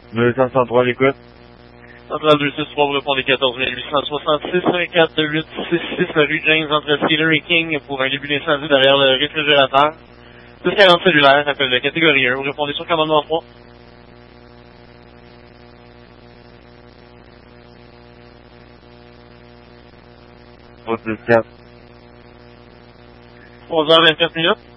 263, l'écoute. Central 263, vous répondez 14 866, 4866, rue James, entre Steeler et King, pour un début d'incendie derrière le réfrigérateur. 640 cellulaire, appel de catégorie 1, vous répondez sur commandement 3. 324. 3h24 minutes.